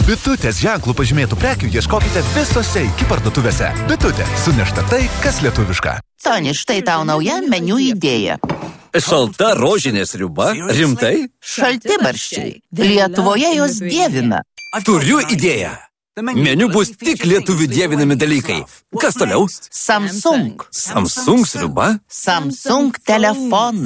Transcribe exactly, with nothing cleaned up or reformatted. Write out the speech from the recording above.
Bitutės ženklų pažymėtų prekių ieškokite visose iki parduotuvėse. Bitutė, sunešta tai, kas lietuviška. Toni, štai tau nauja meniu idėja. Šalta rožinė sriuba? Rimtai? Šaltibarščiai. Lietuvoje jos dievina. Turiu idėją. Meniu bus tik lietuvių dievinami dalykai. Kas toliau? Samsung. Samsung sriuba? Samsung telefonai.